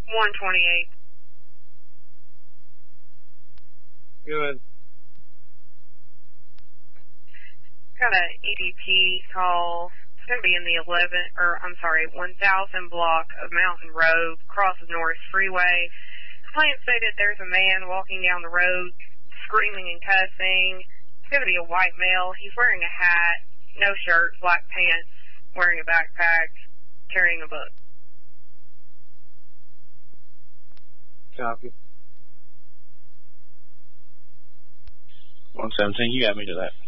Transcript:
128. Good. Got an EDP call. It's going to be in the 1000 block of Mountain Road, crosses Norris Freeway. Complaint stated there's a man walking down the road, screaming and cussing. It's going to be a white male. He's wearing a hat, no shirt, black pants, wearing a backpack, carrying a book. Copy. 117, you got me to that.